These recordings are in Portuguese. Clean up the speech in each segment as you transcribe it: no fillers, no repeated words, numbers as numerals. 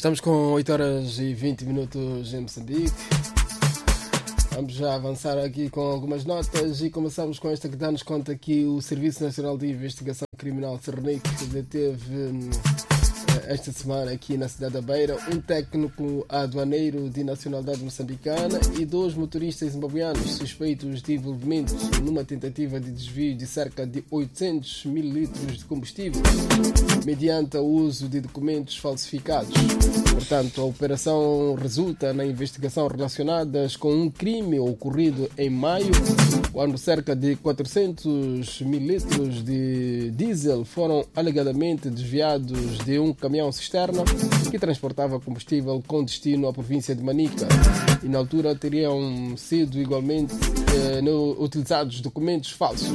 Estamos com 8 horas e 20 minutos em Moçambique. Vamos já avançar aqui com algumas notas e começamos com esta que dá-nos conta que o Serviço Nacional de Investigação Criminal, SERNIC, deteve esta semana aqui na cidade da Beira um técnico aduaneiro de nacionalidade moçambicana e 2 motoristas zimbabuianos suspeitos de envolvimento numa tentativa de desvio de cerca de 800 mil litros de combustível mediante o uso de documentos falsificados. Portanto, a operação resulta na investigação relacionada com um crime ocorrido em maio, quando cerca de 400 mil litros de diesel foram alegadamente desviados de um caminhão-cisterna que transportava combustível com destino à província de Manica. E na altura teriam sido igualmente utilizados documentos falsos.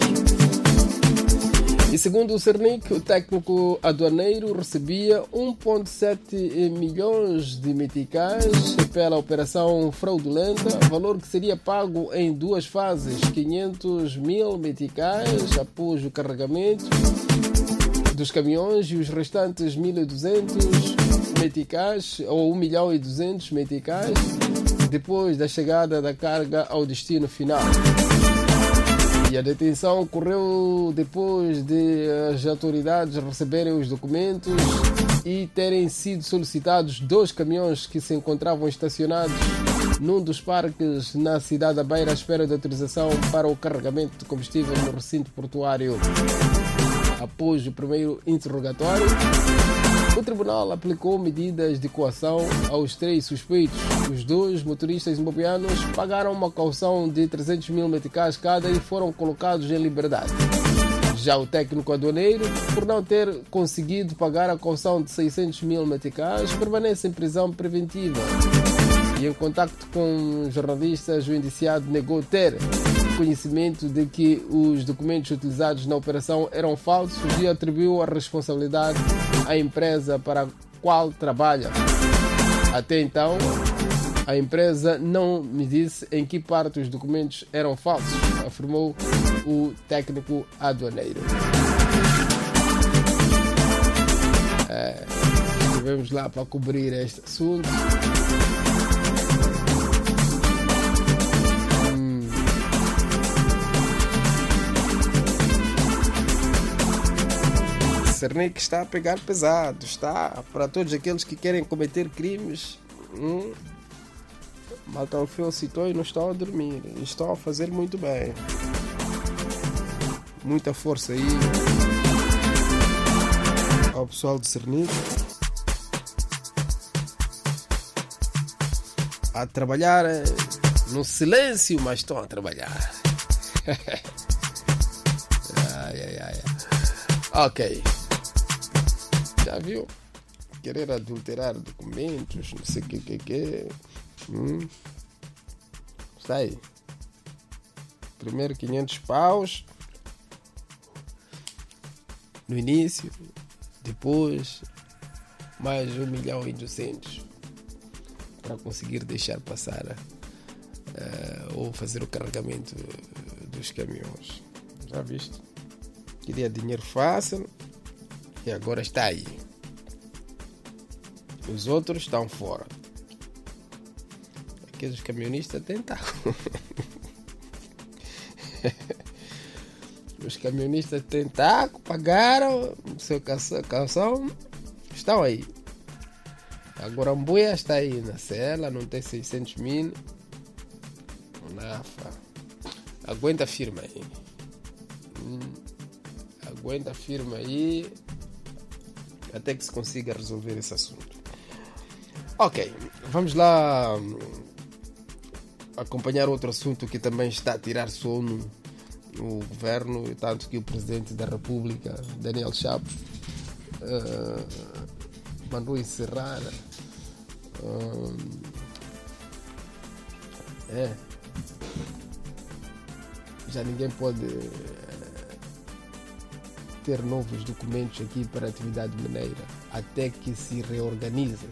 E segundo o SERNIC, o técnico aduaneiro recebia 1,7 milhões de meticais pela operação fraudulenta, valor que seria pago em 2 fases, 500 mil meticais após o carregamento dos caminhões e os restantes 1.200 meticais ou 1.200.000 meticais depois da chegada da carga ao destino final. E a detenção ocorreu depois de as autoridades receberem os documentos e terem sido solicitados 2 caminhões que se encontravam estacionados num dos parques na cidade da Beira à espera de autorização para o carregamento de combustível no recinto portuário. Após o primeiro interrogatório, o tribunal aplicou medidas de coação aos 3 suspeitos. Os 2 motoristas zimbabuianos pagaram uma caução de 300 mil meticais cada e foram colocados em liberdade. Já o técnico aduaneiro, por não ter conseguido pagar a caução de 600 mil meticais, permanece em prisão preventiva. E em contacto com jornalistas, o indiciado negou ter conhecimento de que os documentos utilizados na operação eram falsos e atribuiu a responsabilidade à empresa para a qual trabalha. Até então, a empresa não me disse em que parte os documentos eram falsos, afirmou o técnico aduaneiro. Estivemos lá para cobrir este assunto. SERNIC está a pegar pesado, está para todos aqueles que querem cometer crimes. Malta citou e não estão a dormir, estão a fazer muito bem. Muita força aí ao pessoal do SERNIC a trabalhar no silêncio, mas estão a trabalhar. Ok. Já viu? Querer adulterar documentos, não sei o que. Está aí. Primeiro 500 paus no início, depois mais 1.200.000 para conseguir deixar passar ou fazer o carregamento dos caminhões. Já viste? Queria dinheiro fácil e agora está aí. Os outros estão fora. Aqueles caminhonistas tentam. Os caminhonistas tentaram, pagaram o seu calção, estão aí. Agora a Mbuia está aí na cela, não tem 600 mil. Nafa. Aguenta firme aí. Aguenta firme aí até que se consiga resolver esse assunto. Ok, vamos lá acompanhar outro assunto que também está a tirar sono no governo, tanto que o Presidente da República, Daniel Chapo, mandou encerrar já ninguém pode ter novos documentos aqui para a atividade mineira até que se reorganize.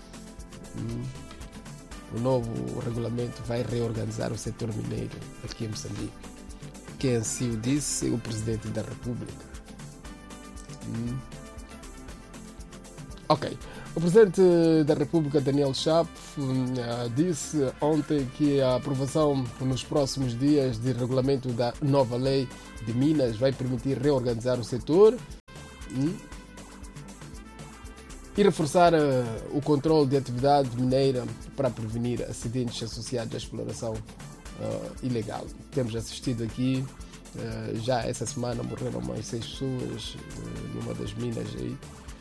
O novo regulamento vai reorganizar o setor mineiro aqui em Moçambique. Quem assim o disse, o Presidente da República. Ok. O Presidente da República, Daniel Chapo, disse ontem que a aprovação nos próximos dias de regulamento da nova lei de Minas vai permitir reorganizar o setor e reforçar o controle de atividade mineira para prevenir acidentes associados à exploração ilegal. Temos assistido aqui, já essa semana morreram mais 6 pessoas numa das minas aí.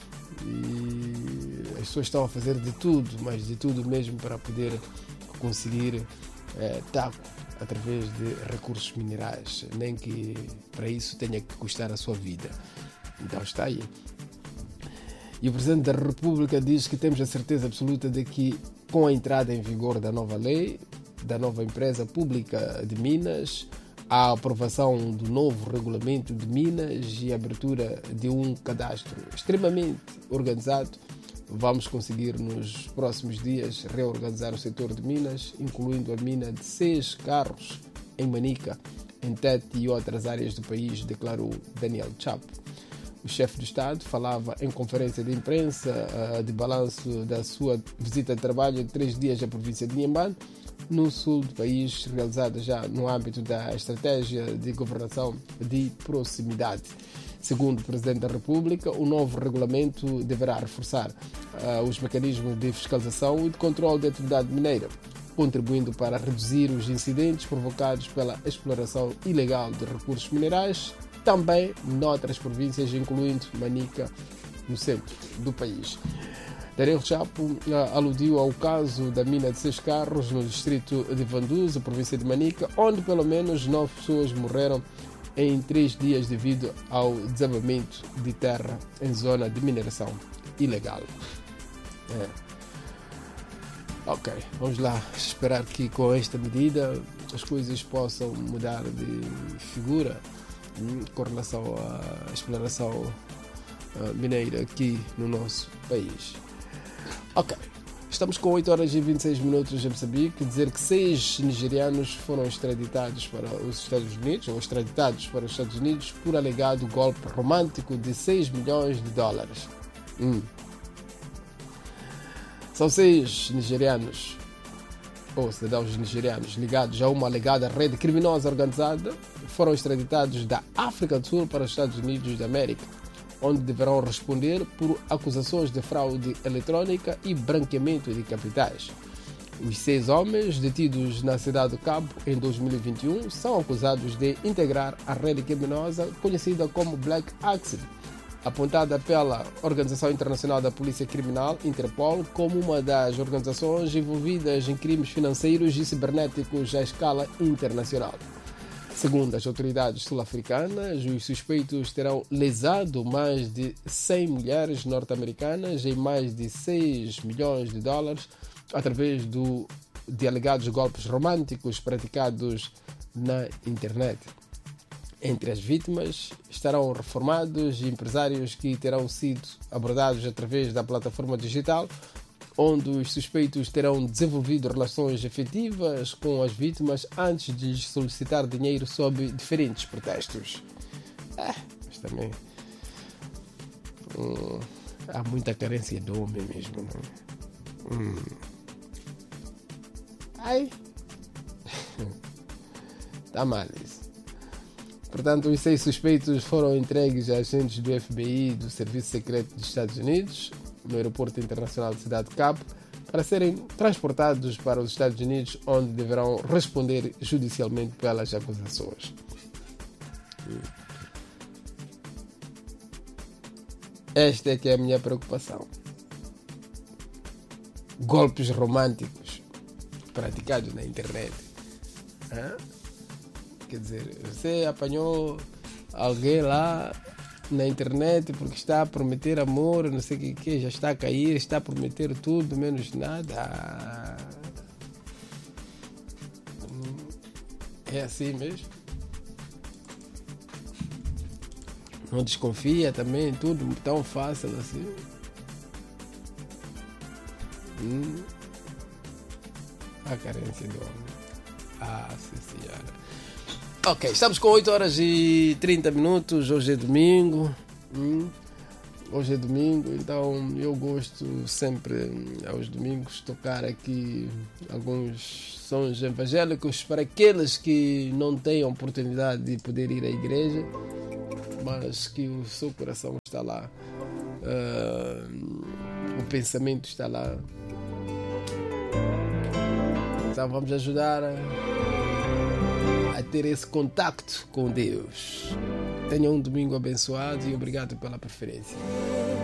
E as pessoas estão a fazer de tudo, mas de tudo mesmo, para poder conseguir taco através de recursos minerais, nem que para isso tenha que custar a sua vida. Então está aí. E o Presidente da República diz que temos a certeza absoluta de que, com a entrada em vigor da nova lei, da nova empresa pública de Minas, a aprovação do novo regulamento de Minas e a abertura de um cadastro extremamente organizado, vamos conseguir nos próximos dias reorganizar o setor de Minas, incluindo a mina de 6 carros em Manica, em Tete e outras áreas do país, declarou Daniel Chapo. O chefe do Estado falava em conferência de imprensa de balanço da sua visita de trabalho de 3 dias à província de Inhambane, no sul do país, realizada já no âmbito da estratégia de governação de proximidade. Segundo o Presidente da República, o novo regulamento deverá reforçar os mecanismos de fiscalização e de controle da atividade mineira, contribuindo para reduzir os incidentes provocados pela exploração ilegal de recursos minerais, também noutras províncias, incluindo Manica, no centro do país. Daniel Chapo aludiu ao caso da mina de 6 carros no distrito de Vanduza, província de Manica, onde pelo menos 9 pessoas morreram em 3 dias devido ao desabamento de terra em zona de mineração ilegal. Ok, vamos lá esperar que com esta medida as coisas possam mudar de figura com relação à exploração mineira aqui no nosso país. Ok, estamos com 8 horas e 26 minutos em Moçambique. Dizer que 6 nigerianos foram extraditados para os Estados Unidos, ou extraditados para os Estados Unidos, por alegado golpe romântico de 6 milhões de dólares. São 6 nigerianos, ou cidadãos nigerianos, ligados a uma alegada rede criminosa organizada, foram extraditados da África do Sul para os Estados Unidos da América, onde deverão responder por acusações de fraude eletrônica e branqueamento de capitais. Os 6 homens detidos na cidade do Cabo em 2021 são acusados de integrar a rede criminosa conhecida como Black Axis, apontada pela Organização Internacional da Polícia Criminal, Interpol, como uma das organizações envolvidas em crimes financeiros e cibernéticos à escala internacional. Segundo as autoridades sul-africanas, os suspeitos terão lesado mais de 100 mulheres norte-americanas em mais de 6 milhões de dólares através de alegados golpes românticos praticados na internet. Entre as vítimas estarão reformados e empresários que terão sido abordados através da plataforma digital, onde os suspeitos terão desenvolvido relações afetivas com as vítimas antes de lhes solicitar dinheiro sob diferentes pretextos. Mas também há muita carência de homem mesmo, não? Ai, está mal isso. Portanto, os 6 suspeitos foram entregues a agentes do FBI e do Serviço Secreto dos Estados Unidos no Aeroporto Internacional de Cidade de Cabo para serem transportados para os Estados Unidos, onde deverão responder judicialmente pelas acusações. Esta é que é a minha preocupação. Golpes românticos praticados na internet. Quer dizer, você apanhou alguém lá na internet porque está a prometer amor, não sei o que, já está a cair, está a prometer tudo, menos nada. É assim mesmo. Não desconfia também, tudo tão fácil assim. A carência do homem. Sim, senhora. Ok, estamos com 8 horas e 30 minutos, hoje é domingo. Hoje é domingo, então eu gosto sempre aos domingos tocar aqui alguns sons evangélicos para aqueles que não têm a oportunidade de poder ir à igreja, mas que o seu coração está lá, o pensamento está lá. Então vamos ajudar a ter esse contacto com Deus. Tenha um domingo abençoado e obrigado pela preferência.